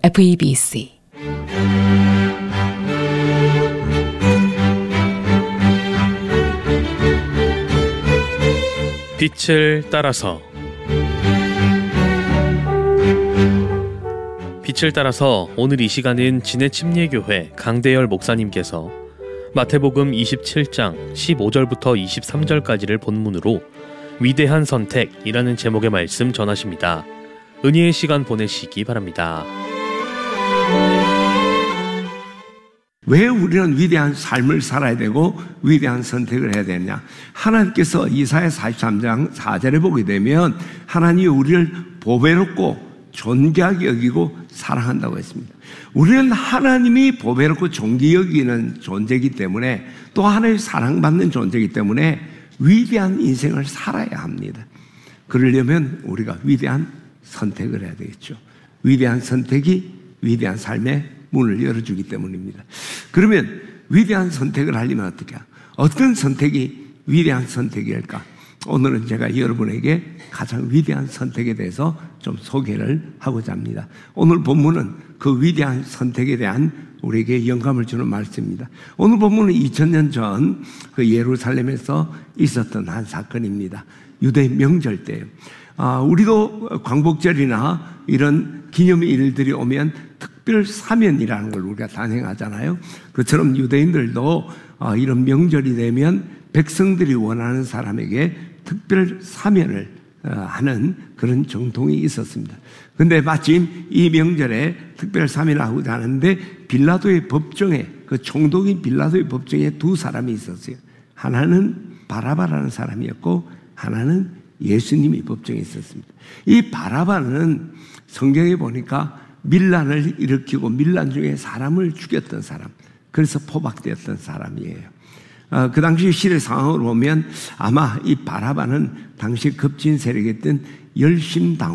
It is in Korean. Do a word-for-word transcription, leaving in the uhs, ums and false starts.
에프이비씨 빛을 따라서 빛을 따라서 오늘 이 시간은 진해침례교회 강대열 목사님께서 마태복음 이십칠 장 십오 절부터 이십삼 절까지를 본문으로 위대한 선택이라는 제목의 말씀 전하십니다. 은혜의 시간 보내시기 바랍니다. 왜 우리는 위대한 삶을 살아야 되고 위대한 선택을 해야 되느냐? 하나님께서 이사야 사십삼 장 사 절에 보게 되면 하나님이 우리를 보배롭고 존귀하게 여기고 사랑한다고 했습니다. 우리는 하나님이 보배롭고 존귀 여기는 존재이기 때문에, 또 하나님이 사랑받는 존재이기 때문에 위대한 인생을 살아야 합니다. 그러려면 우리가 위대한 선택을 해야 되겠죠. 위대한 선택이 위대한 삶의 문을 열어주기 때문입니다. 그러면 위대한 선택을 하려면 어떻게 해요? 어떤 선택이 위대한 선택일까? 오늘은 제가 여러분에게 가장 위대한 선택에 대해서 좀 소개를 하고자 합니다. 오늘 본문은 그 위대한 선택에 대한 우리에게 영감을 주는 말씀입니다. 오늘 본문은 이천 년 전 그 예루살렘에서 있었던 한 사건입니다. 유대 명절 때예요. 아, 우리도 광복절이나 이런 기념일들이 오면 특별 사면이라는 걸 우리가 단행하잖아요. 그처럼 유대인들도 아, 이런 명절이 되면 백성들이 원하는 사람에게 특별 사면을 하는 그런 정통이 있었습니다. 근데 마침 이 명절에 특별 사면을 하고자 하는데 빌라도의 법정에, 그 총독인 빌라도의 법정에 두 사람이 있었어요. 하나는 바라바라는 사람이었고 하나는 예수님이 법정에 있었습니다. 이 바라바는 성경에 보니까 밀란을 일으키고 밀란 중에 사람을 죽였던 사람, 그래서 포박되었던 사람이에요. 어, 그 당시 시대 상황으로 보면 아마 이 바라바는 당시 급진 세력이었던 열심당